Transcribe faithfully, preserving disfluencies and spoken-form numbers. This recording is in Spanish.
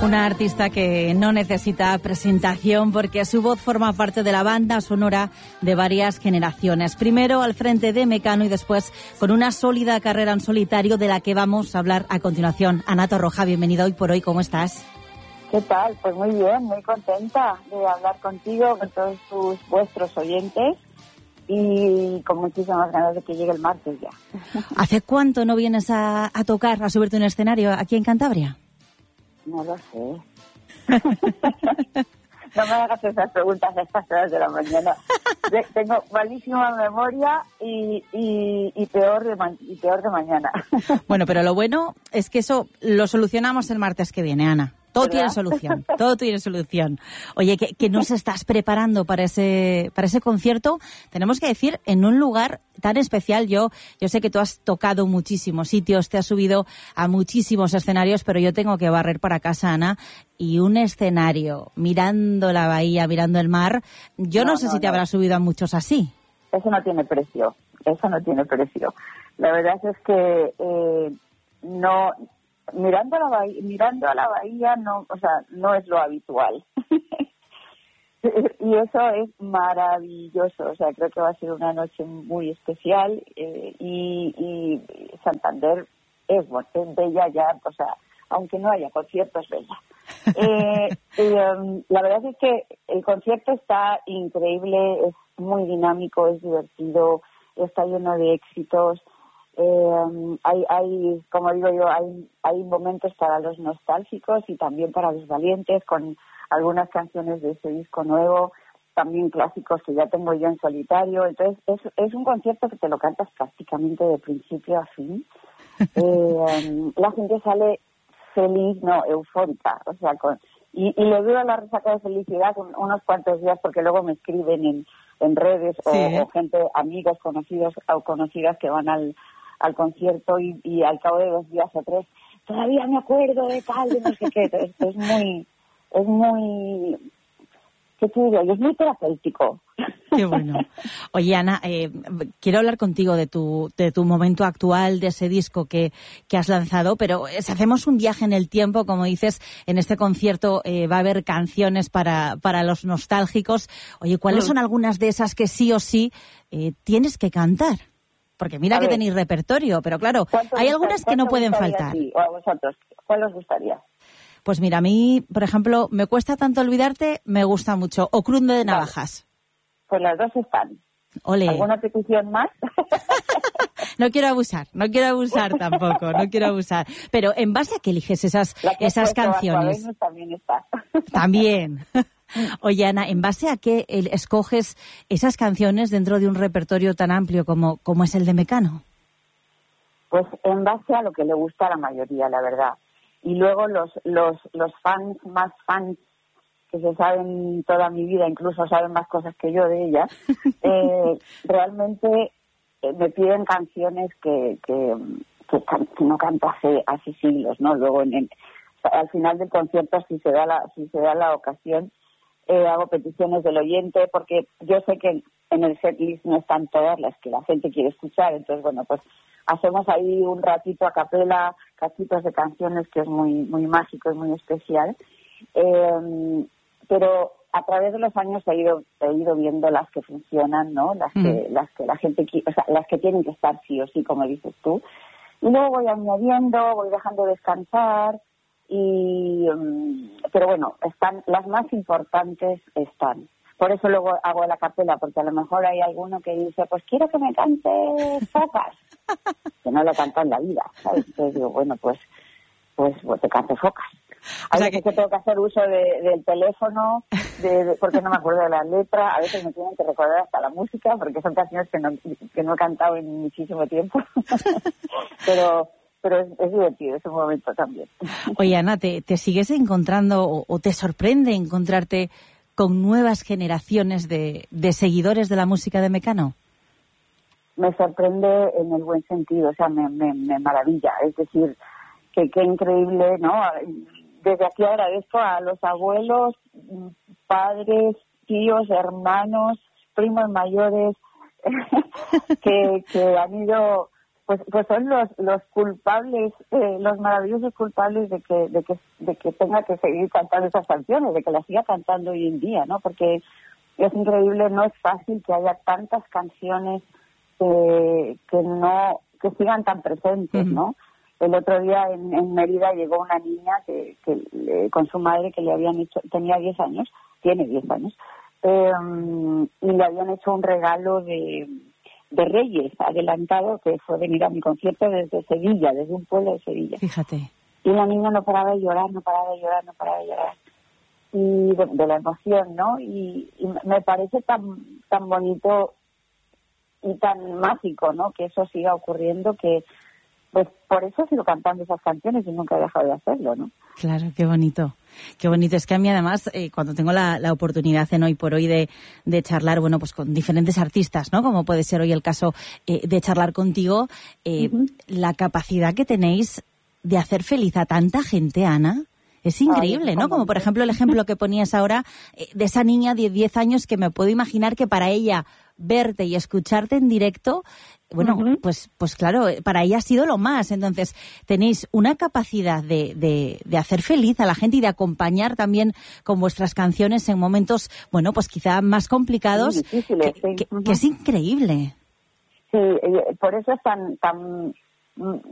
Una artista que no necesita presentación porque su voz forma parte de la banda sonora de varias generaciones. Primero al frente de Mecano y después con una sólida carrera en solitario de la que vamos a hablar a continuación. Ana Torroja, bienvenida hoy por hoy, ¿cómo estás? ¿Qué tal? Pues muy bien, muy contenta de hablar contigo, con todos tus vuestros oyentes y con muchísimas ganas de que llegue el martes ya. ¿Hace cuánto no vienes a, a tocar, a subirte a un escenario aquí en Cantabria? No lo sé. No me hagas esas preguntas a estas horas de la mañana. Tengo malísima memoria y, y, y, peor de ma- y peor de mañana. Bueno, pero lo bueno es que eso lo solucionamos el martes que viene, Ana. Todo ¿verdad? Tiene solución, todo tiene solución. Oye, ¿qué, qué nos estás preparando para ese para ese concierto? Tenemos que decir, en un lugar tan especial. Yo yo sé que tú has tocado muchísimos sitios, te has subido a muchísimos escenarios, pero yo tengo que barrer para casa, Ana, y un escenario, mirando la bahía, mirando el mar, yo no, no sé no, si te no. habrás subido a muchos así. Eso no tiene precio, eso no tiene precio. La verdad es que eh, no... Mirando a la bahía, mirando a la bahía no, o sea, no es lo habitual. Y eso es maravilloso, o sea, creo que va a ser una noche muy especial eh, y, y Santander es, es bella ya, o sea, aunque no haya concierto es bella. Eh, eh, la verdad es que el concierto está increíble, es muy dinámico, es divertido, está lleno de éxitos. Eh, hay, hay, como digo yo, hay, hay momentos para los nostálgicos y también para los valientes, con algunas canciones de ese disco nuevo, también clásicos que ya tengo yo en solitario. Entonces es, es un concierto que te lo cantas prácticamente de principio a fin. Eh, um, la gente sale feliz, no, eufórica, o sea, con, y, y le dura la resaca de felicidad con unos cuantos días porque luego me escriben en, en redes o, sí. o gente, amigos, conocidos o conocidas que van al al concierto y, y al cabo de dos días o tres todavía me acuerdo de tal, de no sé qué. Es, es muy, es muy, ¿qué te digo? Es muy terapéutico. Qué bueno. Oye, Ana, eh, quiero hablar contigo de tu de tu momento actual, de ese disco que, que has lanzado, pero si hacemos un viaje en el tiempo, como dices, en este concierto eh, va a haber canciones para, para los nostálgicos. Oye, ¿cuáles mm. son algunas de esas que sí o sí eh, tienes que cantar? Porque mira a que ver, tenéis repertorio, pero claro, hay algunas que no pueden faltar. A ti, o a vosotros, ¿cuál os gustaría? Pues mira, a mí, por ejemplo, Me cuesta tanto olvidarte, me gusta mucho. O Cruce de navajas. Vale. Pues las dos están. Ole. ¿Alguna petición más? No quiero abusar, no quiero abusar tampoco, no quiero abusar. Pero ¿en base a qué eliges esas, esas canciones? También está. También. Oye, Ana, ¿en base a qué escoges esas canciones dentro de un repertorio tan amplio como, como es el de Mecano? Pues en base a lo que le gusta a la mayoría, la verdad. Y luego los los los fans más fans, que se saben toda mi vida, incluso saben más cosas que yo de ella, eh, realmente eh, me piden canciones que, que, que, que no canto hace, hace siglos, ¿no? Luego, en el, al final del concierto, si se da la, si se da la ocasión, Eh, hago peticiones del oyente porque yo sé que en el setlist no están todas las que la gente quiere escuchar, entonces bueno, pues hacemos ahí un ratito a capela, cachitos de canciones que es muy muy mágico y muy especial, eh, pero a través de los años he ido he ido viendo las que funcionan, ¿no? Las que mm. las que la gente quiere, o sea, las que tienen que estar sí o sí, como dices tú, y luego voy añadiendo, voy dejando descansar. Y pero bueno, están las más importantes están. Por eso luego hago la capela, porque a lo mejor hay alguno que dice, pues quiero que me cante Focas, que no lo canta en la vida, ¿sabes? Entonces digo, bueno, pues pues, pues te canto Focas. A veces que... que tengo que hacer uso de, del teléfono, de, de, porque no me acuerdo de la letra, a veces me tienen que recordar hasta la música, porque son canciones que no, que no he cantado en muchísimo tiempo. pero pero es, es divertido, es un momento también. Oye, Ana, ¿te, te sigues encontrando o, o te sorprende encontrarte con nuevas generaciones de, de seguidores de la música de Mecano? Me sorprende en el buen sentido, o sea, me, me, me maravilla. Es decir, que qué increíble, ¿no? Desde aquí agradezco a los abuelos, padres, tíos, hermanos, primos mayores, que, que han ido pues pues son los los culpables, eh, los maravillosos culpables de que de que de que tenga que seguir cantando esas canciones, de que las siga cantando hoy en día, ¿no? Porque es increíble, no es fácil que haya tantas canciones eh, que no que sigan tan presentes, ¿no? Uh-huh. El otro día en, en Mérida llegó una niña que, que eh, con su madre que le habían hecho, tenía diez años, tiene diez años, eh, y le habían hecho un regalo de, de Reyes adelantado, que fue venir a mi concierto desde Sevilla, desde un pueblo de Sevilla. Fíjate. Y la niña no paraba de llorar, no paraba de llorar, no paraba de llorar. Y de, de la emoción, ¿no? Y, y me parece tan, tan bonito y tan mágico, ¿no? Que eso siga ocurriendo, que pues por eso sigo cantando esas canciones y nunca he dejado de hacerlo, ¿no? Claro, qué bonito. Qué bonito. Es que a mí además, eh, cuando tengo la, la oportunidad en Hoy por Hoy de, de charlar, bueno, pues con diferentes artistas, ¿no? Como puede ser hoy el caso eh, de charlar contigo, eh, uh-huh. la capacidad que tenéis de hacer feliz a tanta gente, Ana, es increíble, Ay, ¿no? Como por ejemplo el ejemplo que ponías ahora eh, de esa niña de diez años que me puedo imaginar que para ella verte y escucharte en directo, bueno, uh-huh. pues pues claro, para ella ha sido lo más. Entonces, tenéis una capacidad de, de, de hacer feliz a la gente y de acompañar también con vuestras canciones en momentos, bueno, pues quizá más complicados, sí, difíciles, que, sí. que, uh-huh. que es increíble. Sí, por eso es tan, tan